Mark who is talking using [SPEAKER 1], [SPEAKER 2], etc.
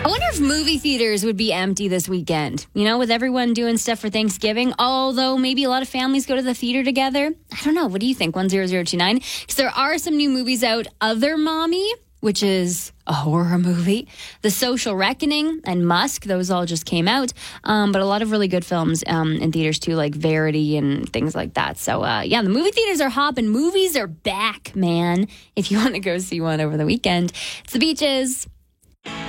[SPEAKER 1] I wonder if movie theaters would be empty this weekend, with everyone doing stuff for Thanksgiving, although maybe a lot of families go to the theater together. I don't know. What do you think? 10029. Because there are some new movies out. Other Mommy, which is a horror movie. The Social Reckoning and Musk, those all just came out. But a lot of really good films in theaters too, like Verity and things like that. So, the movie theaters are hopping. Movies are back, man. If you want to go see one over the weekend, it's The Beaches.